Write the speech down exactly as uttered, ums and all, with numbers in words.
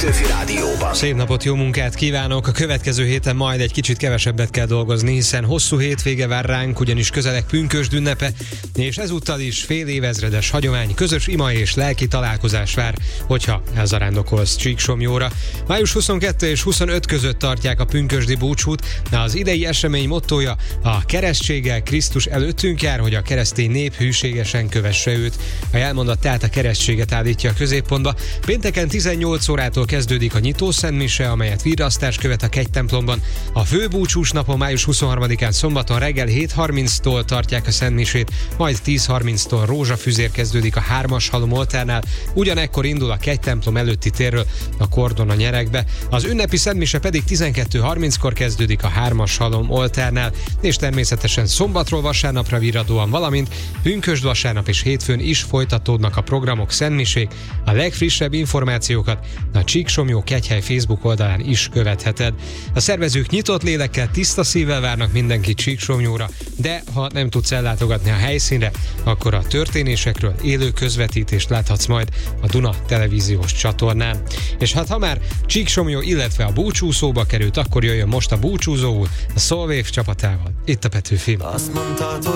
Petőfi Rádióban. Szép napot, jó munkát kívánok! A következő héten majd egy kicsit kevesebbet kell dolgozni, hiszen hosszú hétvége vár ránk, ugyanis közeleg pünkösd ünnepe, és ezúttal is fél évezredes hagyomány, közös ima és lelki találkozás vár, hogyha elzarándokolsz Csíksomjóra. május huszonkettő és huszonöt között tartják a pünkösdi búcsút, de az idei esemény mottója: a keresztséggel Krisztus előttünk jár, hogy a keresztény nép hűségesen kövesse őt. A jelmondat tehát a keresztséget állítja a középpontba. Pénteken tizennyolc órától kezdődik a nyitó szentmise, amelyet virrasztás követ a kegytemplomban. A főbúcsús napon május huszonharmadikán szombaton reggel hét harminctól tartják a szentmisét, majd tíz harminctól rózsafüzér kezdődik a hármas halom oltárnál, ugyanekkor indul a kegytemplom előtti térről a kordon a nyeregbe. Az ünnepi szentmise pedig tizenkettő harminckor kezdődik a hármas halom oltárnál, és természetesen szombatról vasárnapra virradóan, valamint pünkösd vasárnap és hétfőn is folytatódnak a programok, szentmisék. A legfrissebb információkat a Csíksomjó Kegyhely Facebook oldalán is követheted. A szervezők nyitott lélekkel, tiszta szívvel várnak mindenkit Csíksomjóra, de ha nem tudsz ellátogatni a helyszínre, akkor a történésekről élő közvetítést láthatsz majd a Duna televíziós csatornán. És hát ha már Csíksomjó, illetve a búcsú szóba került, akkor jöjjön most a búcsúzóul a Soulwave csapatával, itt a Petőfi. Azt mondtad,